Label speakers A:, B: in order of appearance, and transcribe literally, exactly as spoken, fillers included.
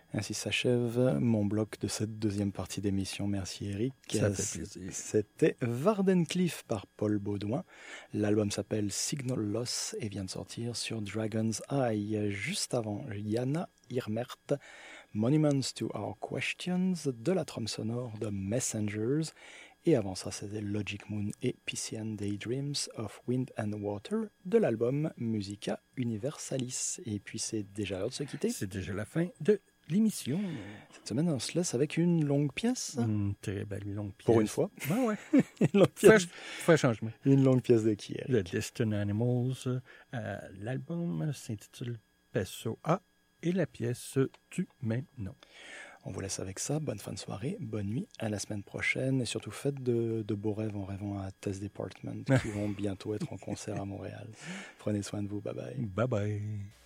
A: Ainsi s'achève mon bloc de cette deuxième partie d'émission. Merci Eric.
B: Ça fait plaisir.
A: C'était Wardenclyffe par Paul Baudouin. L'album s'appelle Signal Loss et vient de sortir sur Dragon's Eye. Juste avant, Jana Irmert, Monuments to Our Questions, de la trame sonore de Messengers. Et avant ça, c'était Logic Moon et Piscean Daydreams of Wind and Water de l'album Musica Universalis. Et puis c'est déjà l'heure de se quitter.
B: C'est déjà la fin de l'émission.
A: Cette semaine, on se laisse avec une longue pièce.
B: Une très belle longue pièce.
A: Pour une fois.
B: Ben ouais.
A: une longue pièce.
B: Fais changement.
A: Une longue pièce de qui,
B: The Distant Animals. Euh, l'album s'intitule Pesso A et la pièce du même nom.
A: On vous laisse avec ça. Bonne fin de soirée, bonne nuit, à la semaine prochaine. Et surtout, faites de, de beaux rêves en rêvant à Test Department qui vont bientôt être en concert à Montréal. Prenez soin de vous. Bye bye.
B: Bye bye.